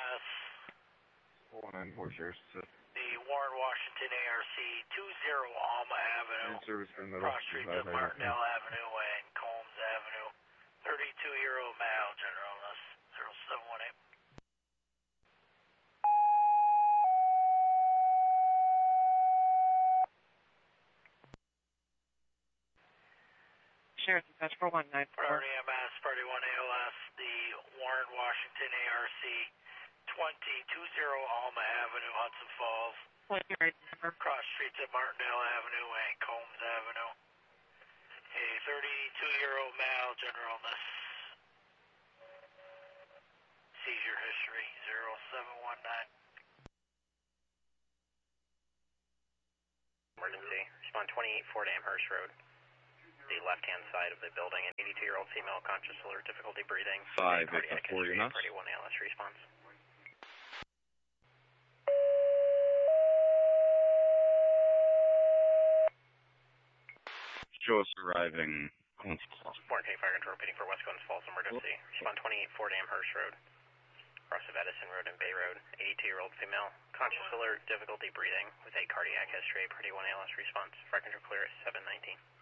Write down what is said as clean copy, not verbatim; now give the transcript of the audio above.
EMS. 494 Sheriff's Assist. The Warren Washington ARC 20 Alma Avenue. Service for the middle. Cross streets of Martindale Avenue and Combs Avenue. 32-year-old male, general illness. 0718. Sheriff's Dispatch 4194. Priority EMS, Party 1 ALS, the Warren Washington ARC 20 Alma Avenue, Hudson Falls. What's your right number? Cross streets of Martindale Avenue and Combs Avenue. A 32-year-old male, general illness. Seizure history 0719. Emergency. Respond 28 Amherst Road. The left-hand side of the building. An 82-year-old female, conscious, alert, difficulty breathing. 5 cardiac for history. you, Party 1 ALS response. Show us arriving. Warren County Fire Control repeating for West Glens Falls emergency. Respond 28 Amherst Road. Cross of Edison Road and Bay Road. 82-year-old female, conscious, alert, difficulty breathing with a cardiac history. Party 1 ALS response. Fire Control clear at 719.